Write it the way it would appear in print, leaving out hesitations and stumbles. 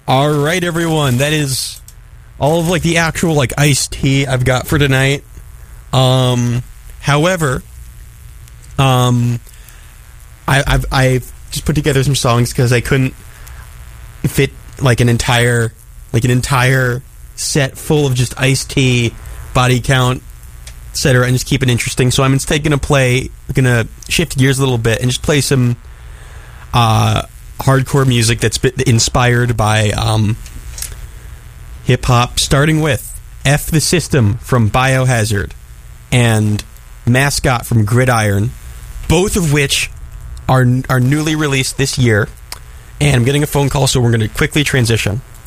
All right, everyone. That is all of like the actual like iced tea I've got for tonight. However, I've just put together some songs because I couldn't fit like an entire set full of just iced tea, body count, etc., and just keep it interesting. So I'm instead gonna shift gears a little bit and just play some hardcore music that's been inspired by hip-hop, starting with F the System from Biohazard and Mascot from Gridiron, both of which are newly released this year. And I'm getting a phone call, so we're going to quickly transition.